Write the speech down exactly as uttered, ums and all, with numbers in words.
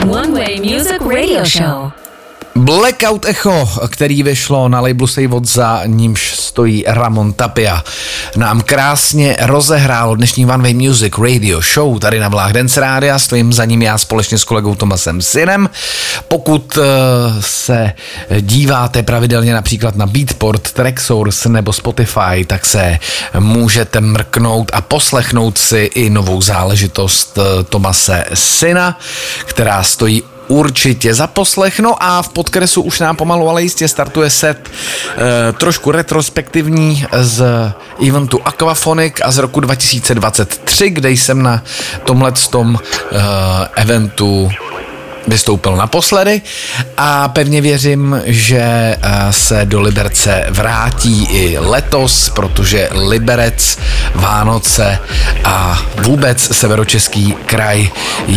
One Way Music Radio Show. Blackout Echo, který vyšlo na labelu Save, za nímž stojí Ramon Tapia, nám krásně rozehrál dnešní One Way Music Radio Show tady na vlnách Dance Rádia. Stojím za ním já společně s kolegou Tomasem Sinem. Pokud se díváte pravidelně například na Beatport, Tracksource nebo Spotify, tak se můžete mrknout a poslechnout si i novou záležitost Tomase Sina, která stojí určitě za poslech. No a v podkresu už nám pomalu, ale jistě startuje set e, trošku retrospektivní z eventu Aquaphonic a z roku dva tisíce dvacet tři, kde jsem na tomhletom e, eventu vystoupil naposledy a pevně věřím, že se do Liberce vrátí i letos, protože Liberec, Vánoce a vůbec severočeský kraj